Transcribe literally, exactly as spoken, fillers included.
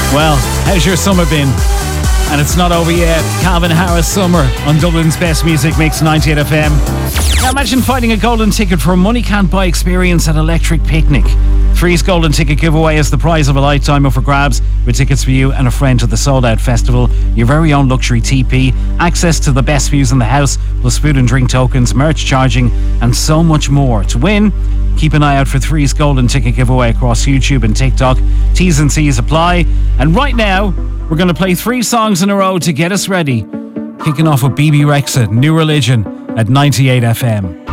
Well, how's your summer been? And it's not over yet. Calvin Harris Summer on Dublin's Best Music Mix ninety-eight F M. Now imagine finding a golden ticket for a money can't buy experience at Electric Picnic. Three's golden ticket giveaway is the prize of a lifetime up for grabs, with tickets for you and a friend to the sold out festival, your very own luxury T P, access to the best views in the house, plus food and drink tokens, merch charging, and so much more. To win, keep an eye out for Three's golden ticket giveaway across YouTube and TikTok. T's and C's apply. And right now, we're going to play three songs in a row to get us ready. Kicking off with B B Rexa, New Religion at ninety-eight F M.